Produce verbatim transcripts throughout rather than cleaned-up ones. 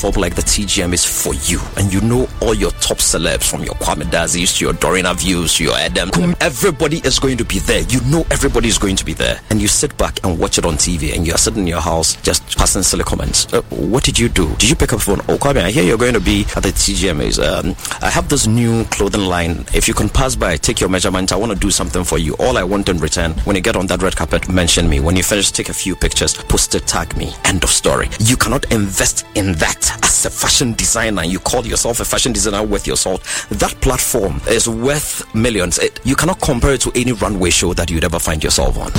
platform like the T G M is for you, and you know all your top celebs from your Kwame Dazis to your Dorina Views to your Adam, everybody is going to be there. You know everybody is going to be there, and you sit back and watch it on T V, and you're sitting in your house just passing silly comments. Uh, what did you do? Did you pick up the phone? Oh, Kwame, I hear you're going to be at the T G M. Is um, I have this new clothing line. If you can pass by, take your measurement. I want to do something for you. All I want in return, when you get on that red carpet, mention me. When you finish, take a few pictures, post it, tag me. End of story. You cannot invest in that as a fashion designer. You call yourself a fashion designer worth your salt. That platform is worth millions. It, you cannot compare it to any runway show that you'd ever find yourself on.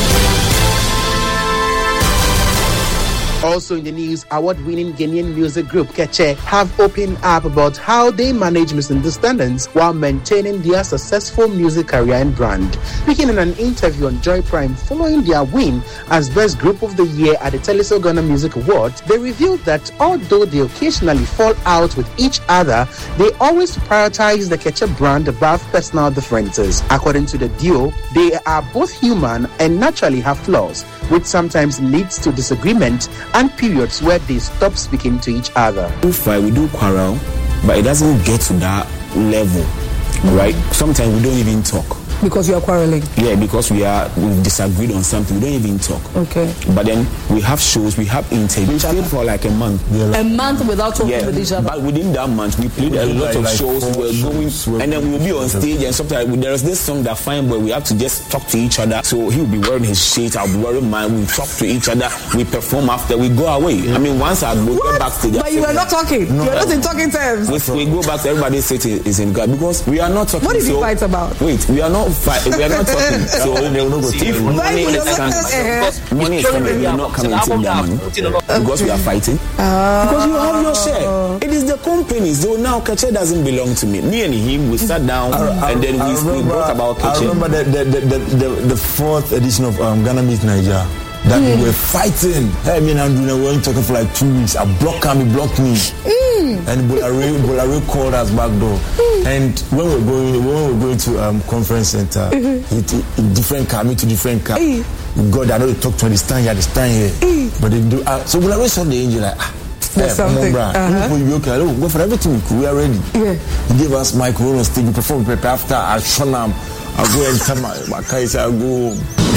Also in the news, award-winning Ghanaian music group Keche have opened up about how they manage misunderstandings while maintaining their successful music career and brand. Speaking in an interview on Joy Prime following their win as Best Group of the Year at the Teleso Ghana Music Awards, they revealed that although they occasionally fall out with each other, they always prioritize the Keche brand above personal differences. According to the duo, they are both human and naturally have flaws, which sometimes leads to disagreement and periods where they stop speaking to each other. We fight, we do quarrel, but it doesn't get to that level, mm-hmm. right? Sometimes we don't even talk. Because you are quarreling? Yeah, because we are we disagreed on something. We don't even talk. Okay. But then we have shows, we have interviews. We played for like a month. A month without talking yeah, with each other? But within that month, we played a lot of like shows. We were going, and then we will be on stage, and sometimes there is this song that Fine Boy, we have to just talk to each other. So he will be wearing his shades, I'll be wearing mine. We talk to each other, we perform after, we go away. Yeah. I mean, once I go what? backstage. But you were not talking. No. You're not in talking terms. We, we go back to everybody's city is in God because we are not talking. What did so, you fight about? Wait, we are not fighting. We are not. Talking. So they will not go to if money is coming, money is coming, we are not coming to that money because we are fighting. Uh, because you have your share. It is the companies. So now Keche doesn't belong to me. Me and him, we sat down I, and then we, remember, we brought about Keche. I remember the the, the, the, the fourth edition of um, Ghana Meet Nigeria. That mm. we were fighting. Hey, me and Andrew we were talking for like two weeks. I blocked him, he blocked me. Mm. And Bolare, Bolare called us back door. Mm. And when we were going, when we were going to um conference center, mm-hmm. it, it, different car, me to different car. Mm. We got there, I know they talk to the stand here, the stand here. Mm. But they do. Uh, so Bolare saw the angel like. Ah, There's yeah, something. Uh-huh. We okay. Look, go for everything we could. We are ready. Yeah. He gave us microphone on stage. We perform prepare after. I shone him. I go and tell my my guys. I go.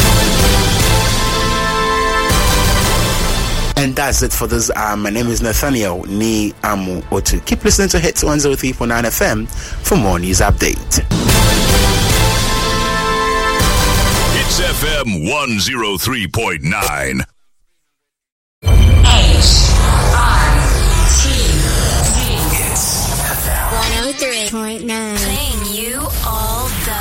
And that's it for this. Uh, my name is Nathaniel Ni Amu Otu. Keep listening to Hits one oh three point nine F M for more news update. Hits F M one oh three point nine. H I T Z. Hits F M one oh three point nine. Playing you all